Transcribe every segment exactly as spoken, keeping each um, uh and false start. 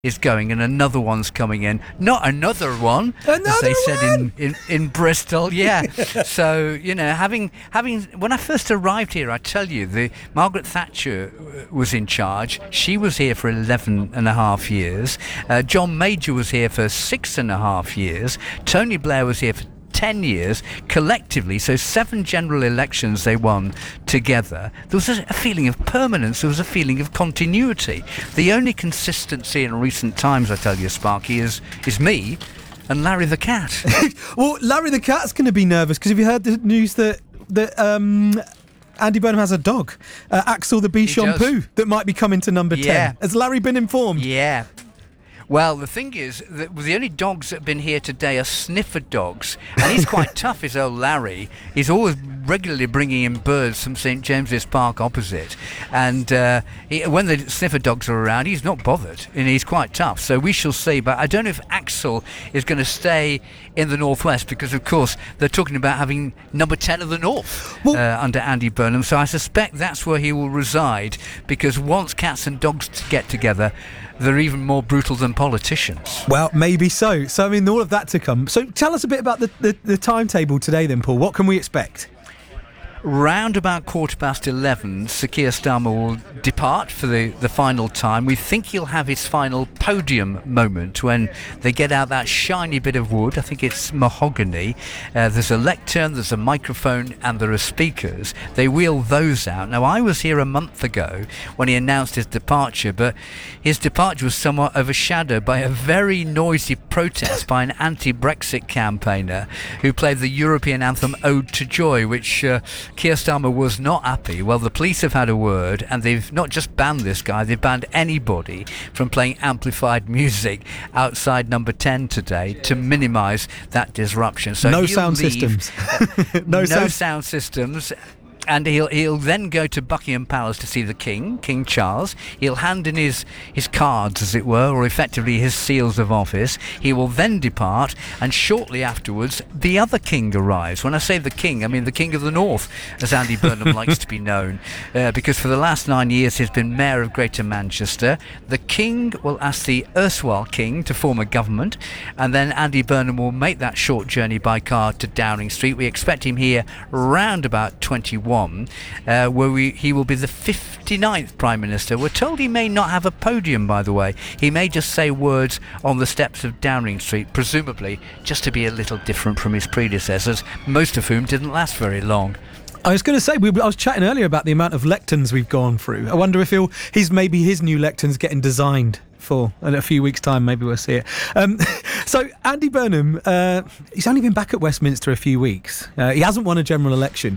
is going and another one's coming in. Not another one, another as they one? said in, in, in Bristol. Yeah. So, you know, having having when I first arrived here, I tell you, the Margaret Thatcher was in charge. She was here for eleven and a half years. Uh, John Major was here for six and a half years. Tony Blair was here for ten years collectively, so seven general elections they won together. There was a, a feeling of permanence, there was a feeling of continuity. The only consistency in recent times, I tell you, Sparky, is is me and Larry the Cat. Well, Larry the Cat's going to be nervous because have you heard the news that that um Andy Burnham has a dog, uh, Axel the Bichon Poo, that might be coming to number yeah. ten. Has Larry been informed? Yeah. Well, the thing is that the only dogs that have been here today are sniffer dogs, and he's quite tough, his old Larry. He's always regularly bringing in birds from St James's Park opposite, and uh, he, when the sniffer dogs are around, he's not bothered, and he's quite tough. So we shall see, but I don't know if Axel is going to stay in the Northwest, because of course they're talking about having number ten of the North well, uh, under Andy Burnham, so I suspect that's where he will reside, because once cats and dogs get together, they're even more brutal than politicians. Well, maybe so. So, I mean, all of that to come. So tell us a bit about the, the, the timetable today then, Paul. What can we expect? Round about quarter past eleven, Sir Keir Starmer will depart for the, the final time. We think he'll have his final podium moment when they get out that shiny bit of wood. I think it's mahogany. Uh, there's a lectern, there's a microphone, and there are speakers. They wheel those out. Now, I was here a month ago when he announced his departure, but his departure was somewhat overshadowed by a very noisy protest by an anti-Brexit campaigner who played the European anthem Ode to Joy, which uh, Keir Starmer was not happy. Well, the police have had a word, and they've not just banned this guy, they've banned anybody from playing amplified music outside number ten today to minimise that disruption. So no sound leave, systems. no no sound. sound systems. And he'll he'll then go to Buckingham Palace to see the King, King Charles. He'll hand in his, his cards, as it were, or effectively his seals of office. He will then depart, and shortly afterwards, the other King arrives. When I say the King, I mean the King of the North, as Andy Burnham likes to be known, uh, because for the last nine years he's been Mayor of Greater Manchester. The King will ask the erstwhile King to form a government, and then Andy Burnham will make that short journey by car to Downing Street. We expect him here round about twenty-one. Uh, where we, he will be the fifty-ninth Prime Minister. We're told he may not have a podium, by the way. He may just say words on the steps of Downing Street, presumably just to be a little different from his predecessors, most of whom didn't last very long. I was going to say, we, I was chatting earlier about the amount of lecterns we've gone through. I wonder if he'll, he's maybe his new lectern's getting designed for in a few weeks' time. Maybe we'll see it. Um, so Andy Burnham, uh, he's only been back at Westminster a few weeks. Uh, he hasn't won a general election.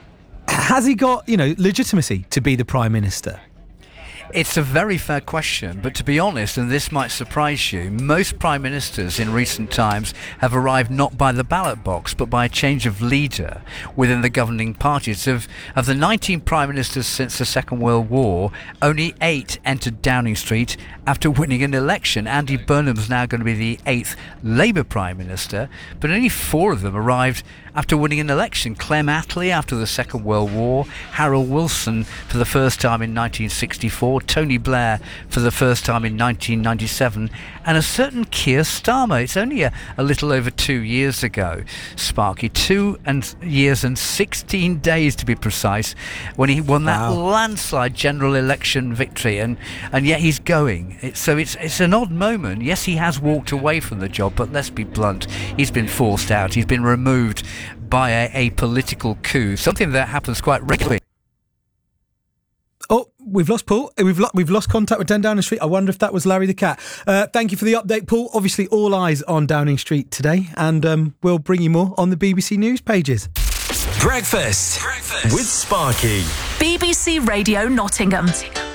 Has he got, you know, legitimacy to be the Prime Minister? It's a very fair question, but to be honest, and this might surprise you, most Prime Ministers in recent times have arrived not by the ballot box, but by a change of leader within the governing parties. Of, of the nineteen Prime Ministers since the Second World War, only eight entered Downing Street after winning an election. Andy Burnham's now going to be the eighth Labour Prime Minister, but only four of them arrived after winning an election. Clem Attlee after the Second World War, Harold Wilson for the first time in nineteen sixty-four, Tony Blair for the first time in nineteen ninety-seven, and a certain Keir Starmer. It's only a, a little over two years ago, Sparky, two and years and sixteen days to be precise, when he won that wow. landslide general election victory, and, and yet he's going. It, so it's it's an odd moment. Yes, he has walked away from the job, but let's be blunt, he's been forced out, he's been removed by a, a political coup, something that happens quite regularly. Oh, we've lost Paul. We've, lo- we've lost contact with ten Downing Street. I wonder if that was Larry the Cat. Uh, thank you for the update, Paul. Obviously, all eyes on Downing Street today, and um, we'll bring you more on the B B C News pages. Breakfast, Breakfast with Sparky. B B C Radio Nottingham.